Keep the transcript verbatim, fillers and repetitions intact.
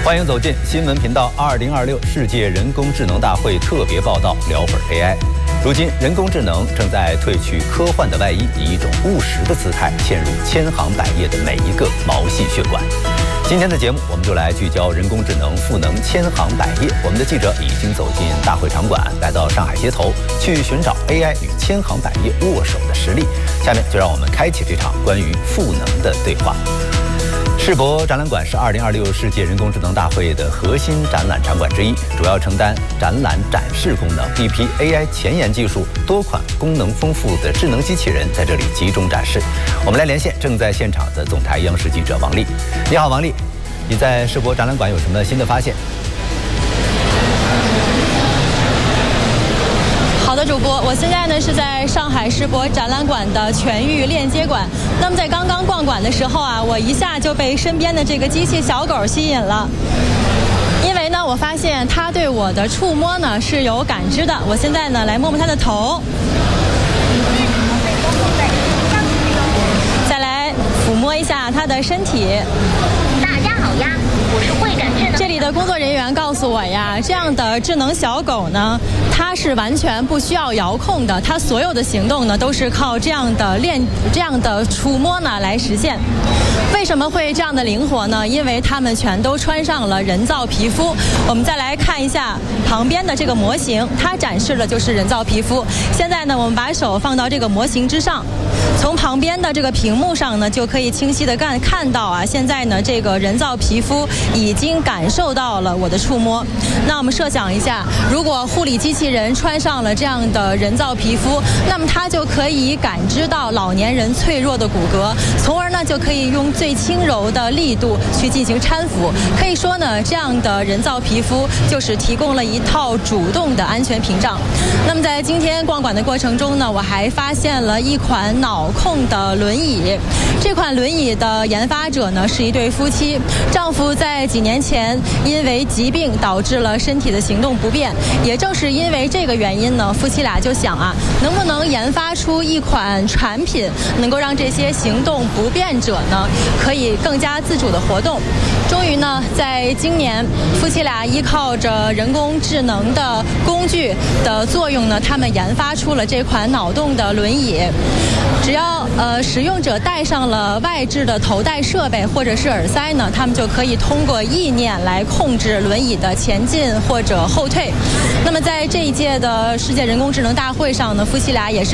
欢迎走进新闻频道二零二六世界人工智能大会特别报道，聊会儿 A I。如今，人工智能正在褪去科幻的外衣，以一种务实的姿态嵌入千行百业的每一个毛细血管。今天的节目，我们就来聚焦人工智能赋能千行百业。我们的记者已经走进大会场馆，来到上海街头，去寻找 A I 与千行百业握手的实例。下面就让我们开启这场关于赋能的对话。世博展览馆是二零二六世界人工智能大会的核心展览场馆之一，主要承担展览展示功能。一批 A I 前沿技术、多款功能丰富的智能机器人在这里集中展示。我们来连线正在现场的总台央视记者王丽。你好，王丽，你在世博展览馆有什么新的发现？ 好的，主播，我现在呢是在上海世博展览馆的全域链接馆。那么在刚刚逛馆的时候啊，我一下就被身边的这个机器小狗吸引了，因为呢，我发现它对我的触摸呢是有感知的。我现在呢来摸摸它的头，再来抚摸一下它的身体。 大家好呀，我是会展智能。 这里的工作人员告诉我呀，这样的智能小狗呢，它是完全不需要遥控的，它所有的行动呢都是靠这样的链、这样的触摸呢来实现。为什么会这样的灵活呢？因为它们全都穿上了人造皮肤。我们再来看一下旁边的这个模型，它展示的就是人造皮肤。现在呢，我们把手放到这个模型之上，从旁边的这个屏幕上呢，就可以清晰的看看到啊，现在呢，这个人造皮肤已经感受到了我的触摸。那我们设想一下，如果护理机器人穿上了这样的人造皮肤，那么它就可以感知到老年人脆弱的骨骼，从而呢就可以用最轻柔的力度去进行搀扶。可以说呢，这样的人造皮肤就是提供了一套主动的安全屏障。那么在今天逛馆的过程中呢，我还发现了一款脑控的轮椅。这款轮椅的研发者呢是一对夫妻，丈夫在几年前因为疾病导致了身体的行动不便，也正是因为这个原因呢，夫妻俩就想啊，能不能研发出一款产品，能够让这些行动不便者呢可以更加自主的活动。终于呢，在今年，夫妻俩依靠着人工智能的工具的作用呢，他们研发出了这款脑动的轮椅。只要呃使用者戴上了外置的头戴设备或者是耳塞呢，他们就可以通过意念来控制轮椅的前进或者后退。那么在这一届的世界人工智能大会上呢，夫妻俩也是